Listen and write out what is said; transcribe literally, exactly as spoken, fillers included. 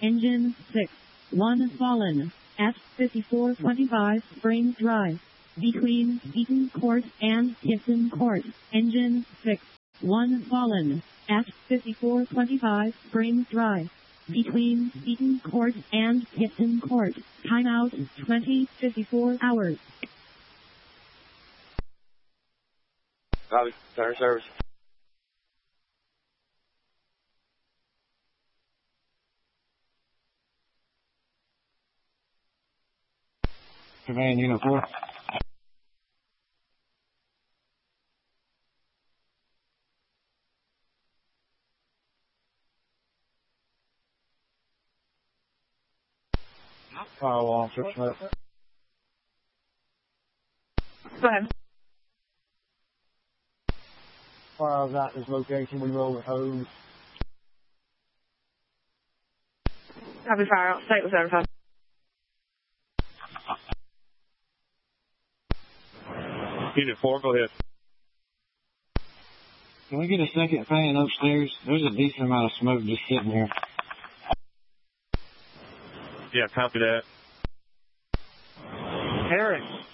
Engine six. one fallen. At fifty-four twenty-five Springs Drive. Between Eaton Court and Tipton Court. Engine six. one fallen. At fifty-four twenty-five Springs Drive. Between Eaton Court and Tipton Court. Timeout twenty fifty-four hours. Copy. Center service. Command Unit four. Firewall, search note. Go ahead. Fire's at this location, we roll with hose. Copy fire out. Site was verified. Unit four, go ahead. Can we get a second fan upstairs? There's a decent amount of smoke just sitting here. Yeah, copy that. Harris,